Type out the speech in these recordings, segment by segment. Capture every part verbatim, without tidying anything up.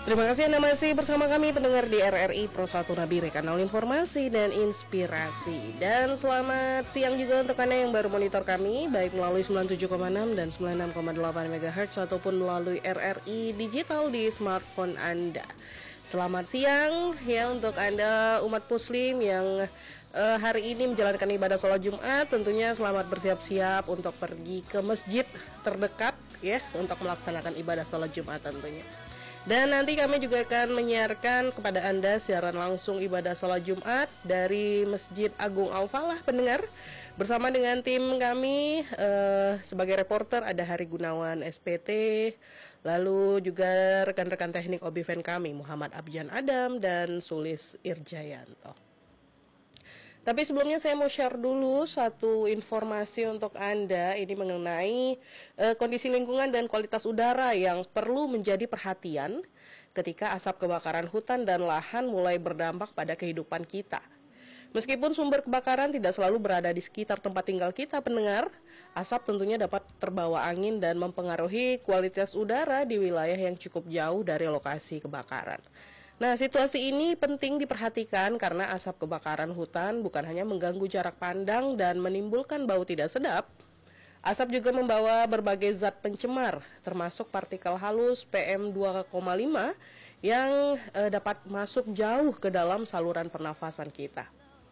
Terima kasih Anda masih bersama kami pendengar di R R I Pro satu Nabire, kanal informasi dan inspirasi. Dan selamat siang juga untuk Anda yang baru monitor kami, baik melalui sembilan puluh tujuh koma enam dan sembilan puluh enam koma delapan megahertz ataupun melalui R R I digital di smartphone Anda. Selamat siang ya untuk Anda umat muslim yang uh, hari ini menjalankan ibadah sholat Jumat. Tentunya selamat bersiap-siap untuk pergi ke masjid terdekat ya, untuk melaksanakan ibadah sholat Jumat tentunya. Dan nanti kami juga akan menyiarkan kepada Anda siaran langsung ibadah sholat Jumat dari Masjid Agung Al-Falah pendengar. Bersama dengan tim kami uh, sebagai reporter ada Hari Gunawan S P T, lalu juga rekan-rekan teknik Obiven kami Muhammad Abjan Adam dan Sulis Irjayanto. Tapi sebelumnya saya mau share dulu satu informasi untuk Anda, ini mengenai uh, kondisi lingkungan dan kualitas udara yang perlu menjadi perhatian ketika asap kebakaran hutan dan lahan mulai berdampak pada kehidupan kita. Meskipun sumber kebakaran tidak selalu berada di sekitar tempat tinggal kita pendengar, asap tentunya dapat terbawa angin dan mempengaruhi kualitas udara di wilayah yang cukup jauh dari lokasi kebakaran. Nah, situasi ini penting diperhatikan karena asap kebakaran hutan bukan hanya mengganggu jarak pandang dan menimbulkan bau tidak sedap. Asap juga membawa berbagai zat pencemar, termasuk partikel halus P M dua koma lima yang eh, dapat masuk jauh ke dalam saluran pernafasan kita.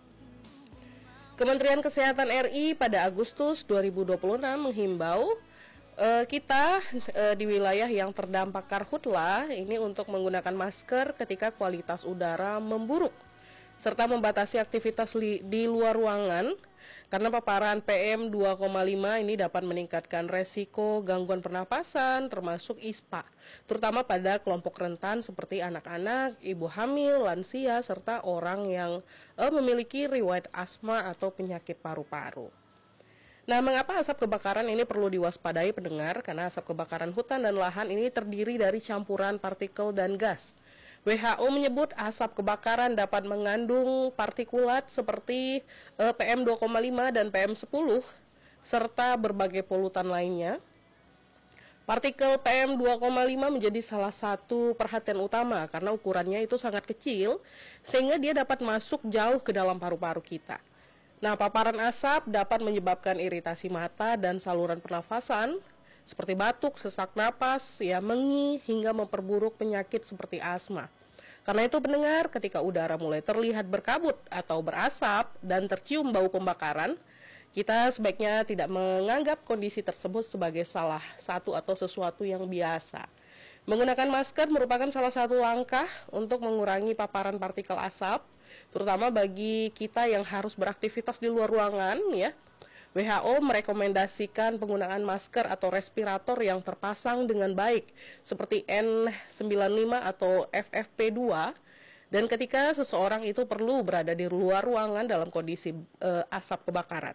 Kementerian Kesehatan R I pada Agustus dua ribu dua puluh enam menghimbau Uh, kita uh, di wilayah yang terdampak karhutla ini untuk menggunakan masker ketika kualitas udara memburuk, serta membatasi aktivitas li- di luar ruangan karena paparan P M dua koma lima ini dapat meningkatkan resiko gangguan pernapasan termasuk I S P A, terutama pada kelompok rentan seperti anak-anak, ibu hamil, lansia, serta orang yang uh, memiliki riwayat asma atau penyakit paru-paru. Nah, mengapa asap kebakaran ini perlu diwaspadai pendengar? Karena asap kebakaran hutan dan lahan ini terdiri dari campuran partikel dan gas. W H O menyebut asap kebakaran dapat mengandung partikulat seperti eh, P M dua koma lima dan P M sepuluh, serta berbagai polutan lainnya. Partikel P M dua koma lima menjadi salah satu perhatian utama karena ukurannya itu sangat kecil, sehingga dia dapat masuk jauh ke dalam paru-paru kita. Nah, paparan asap dapat menyebabkan iritasi mata dan saluran pernafasan seperti batuk, sesak napas, ya mengi, hingga memperburuk penyakit seperti asma. Karena itu pendengar, ketika udara mulai terlihat berkabut atau berasap dan tercium bau pembakaran, kita sebaiknya tidak menganggap kondisi tersebut sebagai salah satu atau sesuatu yang biasa. Menggunakan masker merupakan salah satu langkah untuk mengurangi paparan partikel asap, terutama bagi kita yang harus beraktivitas di luar ruangan ya. W H O merekomendasikan penggunaan masker atau respirator yang terpasang dengan baik seperti N sembilan puluh lima atau F F P dua, dan ketika seseorang itu perlu berada di luar ruangan dalam kondisi e, asap kebakaran.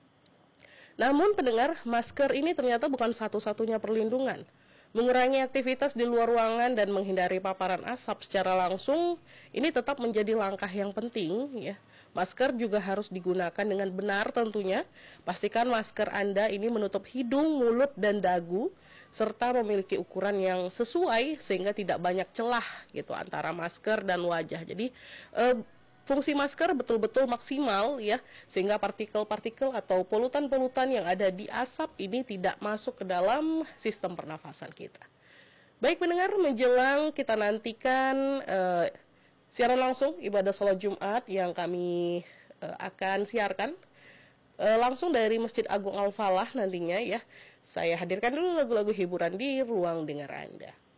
Namun pendengar, masker ini ternyata bukan satu-satunya perlindungan. Mengurangi aktivitas di luar ruangan dan menghindari paparan asap secara langsung ini tetap menjadi langkah yang penting ya. Masker juga harus digunakan dengan benar tentunya. Pastikan masker Anda ini menutup hidung, mulut, dan dagu serta memiliki ukuran yang sesuai sehingga tidak banyak celah gitu antara masker dan wajah. Jadi eh, fungsi masker betul-betul maksimal ya, sehingga partikel-partikel atau polutan-polutan yang ada di asap ini tidak masuk ke dalam sistem pernafasan kita. Baik pendengar, menjelang kita nantikan uh, siaran langsung ibadah sholat Jumat yang kami uh, akan siarkan uh, langsung dari Masjid Agung Al-Falah nantinya ya. Saya hadirkan dulu lagu-lagu hiburan di ruang dengar Anda.